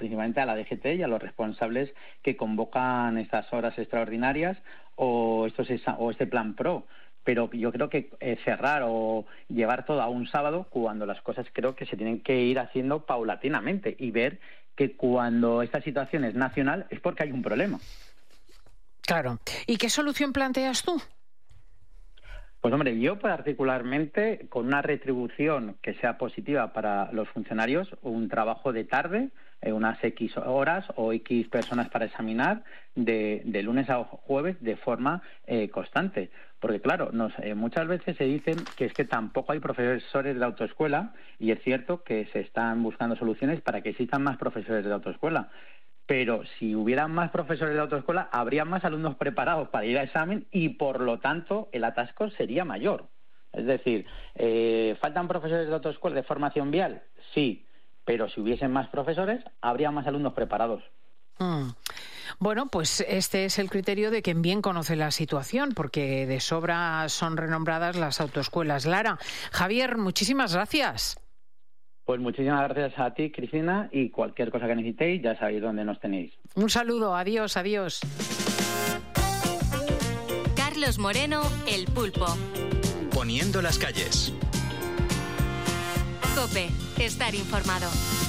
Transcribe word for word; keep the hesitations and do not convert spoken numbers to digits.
principalmente a la D G T y a los responsables que convocan estas horas extraordinarias o, estos, o este plan PRO. Pero yo creo que eh, cerrar o llevar todo a un sábado, cuando las cosas creo que se tienen que ir haciendo paulatinamente y ver que cuando esta situación es nacional es porque hay un problema. Claro. ¿Y qué solución planteas tú? Pues hombre, yo particularmente con una retribución que sea positiva para los funcionarios, un trabajo de tarde, eh, unas X horas o X personas para examinar de, de lunes a jueves de forma eh, constante. Porque claro, nos, eh, muchas veces se dicen que es que tampoco hay profesores de autoescuela y es cierto que se están buscando soluciones para que existan más profesores de autoescuela. Pero si hubiera más profesores de autoescuela, habría más alumnos preparados para ir a examen y, por lo tanto, el atasco sería mayor. Es decir, eh, ¿faltan profesores de autoescuela de formación vial? Sí, pero si hubiesen más profesores, habría más alumnos preparados. Mm. Bueno, pues este es el criterio de quien bien conoce la situación, porque de sobra son renombradas las autoescuelas. Lara, Javier, muchísimas gracias. Pues muchísimas gracias a ti, Cristina, y cualquier cosa que necesitéis, ya sabéis dónde nos tenéis. Un saludo, adiós, adiós. Carlos Moreno, El Pulpo. Poniendo las calles. COPE, estar informado.